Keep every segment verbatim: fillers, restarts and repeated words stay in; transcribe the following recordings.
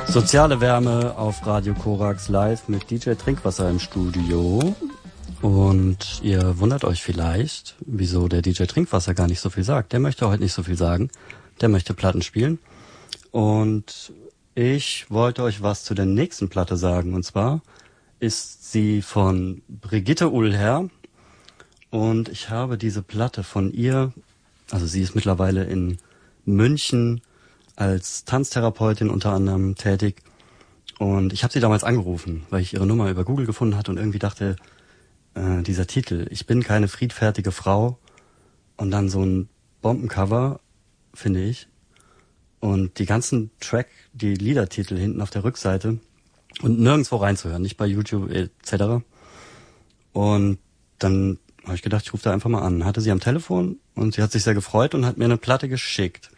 Soziale Wärme auf Radio Korax live mit D J Trinkwasser im Studio. Und ihr wundert euch vielleicht, wieso der D J Trinkwasser gar nicht so viel sagt. Der möchte heute nicht so viel sagen. Der möchte Platten spielen. Und ich wollte euch was zu der nächsten Platte sagen. Und zwar ist sie von Brigitte Ullher. Und ich habe diese Platte von ihr, also sie ist mittlerweile in München als Tanztherapeutin unter anderem tätig. Und ich habe sie damals angerufen, weil ich ihre Nummer über Google gefunden hatte und irgendwie dachte, äh, dieser Titel, ich bin keine friedfertige Frau, und dann so ein Bombencover, finde ich. Und die ganzen Track, die Liedertitel hinten auf der Rückseite und nirgendwo reinzuhören, nicht bei YouTube et cetera. Und dann habe ich gedacht, ich rufe da einfach mal an. Hatte sie am Telefon und sie hat sich sehr gefreut und hat mir eine Platte geschickt.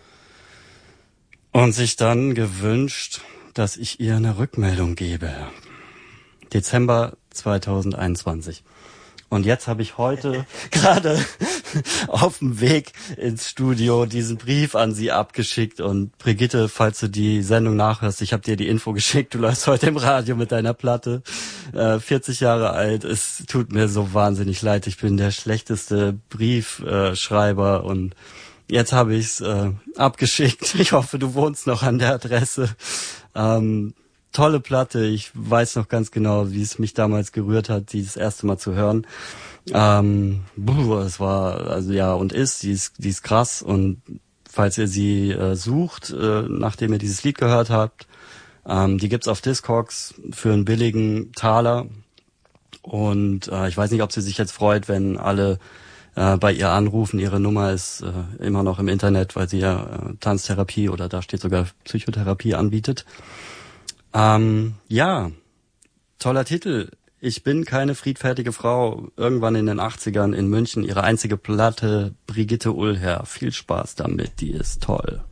Und sich dann gewünscht, dass ich ihr eine Rückmeldung gebe. Dezember zweitausendeinundzwanzig. Und jetzt habe ich heute gerade auf dem Weg ins Studio diesen Brief an sie abgeschickt. Und Brigitte, falls du die Sendung nachhörst, ich habe dir die Info geschickt, du läufst heute im Radio mit deiner Platte. Äh, vierzig Jahre alt, es tut mir so wahnsinnig leid. Ich bin der schlechteste Briefschreiber und jetzt habe ich es äh, abgeschickt. Ich hoffe, du wohnst noch an der Adresse. Ähm, tolle Platte. Ich weiß noch ganz genau, wie es mich damals gerührt hat, die das erste Mal zu hören. Ähm, buh, es war, also ja, und ist, die ist, die ist krass. Und falls ihr sie äh, sucht, äh, nachdem ihr dieses Lied gehört habt, ähm, die gibt's auf Discogs für einen billigen Taler. Und äh, ich weiß nicht, ob sie sich jetzt freut, wenn alle Äh, bei ihr anrufen. Ihre Nummer ist äh, immer noch im Internet, weil sie ja äh, Tanztherapie oder da steht sogar Psychotherapie anbietet. Ähm, ja, toller Titel. Ich bin keine friedfertige Frau. Irgendwann in den achtzigern in München ihre einzige Platte, Brigitte Ullher. Viel Spaß damit, die ist toll.